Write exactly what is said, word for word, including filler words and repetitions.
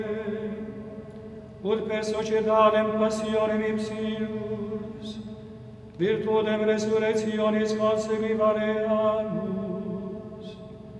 ut per societatem passionem ipsius, virtutem resurrectionis conseguivare amus.